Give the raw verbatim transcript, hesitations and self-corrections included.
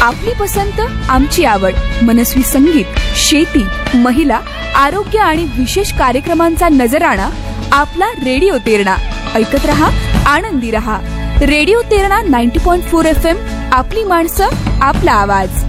आपली पसंत आमची आवड. मनस्वी संगीत, शेती, महिला, आरोग्य आणि विशेष कार्यक्रमांचा नजराणा आपला रेडिओ तेरणा. ऐकत रहा, आनंदी रहा. रेडिओ तेरणा नव्वद पॉइंट चार एफ एम. आपली माणसं, आपला आवाज.